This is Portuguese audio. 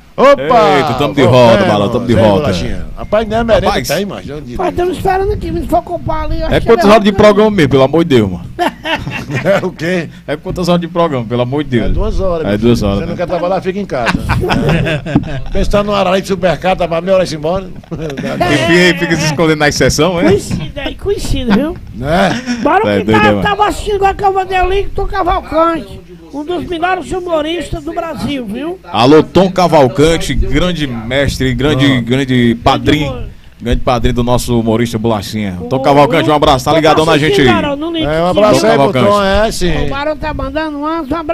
Opa! Eita, tamo de volta, Bala, tamo de volta. Rapaz, não é merenda, Rapaz, tem, mas. Mas estamos esperando aqui, se for comprar ali. É quantas horas de programa mesmo, pelo amor de Deus, mano? É o quê? É quantas horas de programa, pelo amor de Deus? É 2 horas. É 2 horas. Você não Né? quer trabalhar, fica em casa. Pensando no Arari de supermercado, tá pra meia hora embora. E fica se escondendo na exceção, é? Conhecido, viu? Né? Bora É que doido, mano. tava assistindo agora que eu mandei o link do Cavalcante. Um dos melhores humoristas do Brasil, viu? Alô, Tom Cavalcante, grande mestre, grande padrinho. Grande padrinho do nosso humorista Bolachinha. Tom Cavalcante, um abraço, tá ligadão na gente aí. Cara, Um abraço aí pro Tom, sim. O Barão tá mandando um abraço.